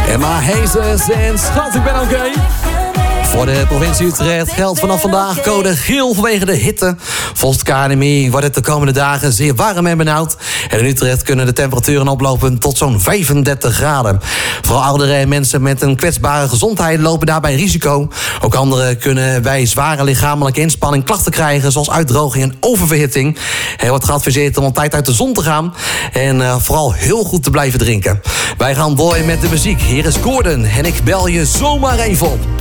Emma Hazes en Schat, ik ben oké. Voor de provincie Utrecht geldt vanaf vandaag code geel vanwege de hitte. Volgens het KNMI wordt het de komende dagen zeer warm en benauwd. En in Utrecht kunnen de temperaturen oplopen tot zo'n 35 graden. Vooral ouderen en mensen met een kwetsbare gezondheid lopen daarbij risico. Ook anderen kunnen bij zware lichamelijke inspanning klachten krijgen, zoals uitdroging en oververhitting. Er wordt geadviseerd om op tijd uit de zon te gaan en vooral heel goed te blijven drinken. Wij gaan door met de muziek. Hier is Gordon en ik bel je zomaar even op.